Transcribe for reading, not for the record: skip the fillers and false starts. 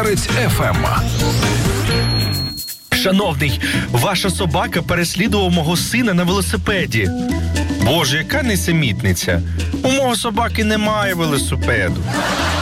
Перець ФМ. Шановний, ваша собака переслідував мого сина на велосипеді. Боже, яка несемітниця. У мого собаки немає велосипеду.